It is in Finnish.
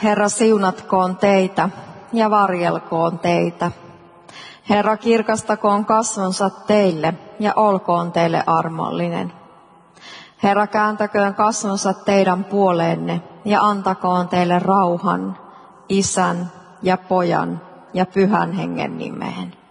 Herra siunatkoon teitä ja varjelkoon teitä. Herra kirkastakoon kasvonsa teille ja olkoon teille armollinen. Herra kääntäköön kasvonsa teidän puoleenne ja antakoon teille rauhan, Isän ja Pojan ja Pyhän Hengen nimeen.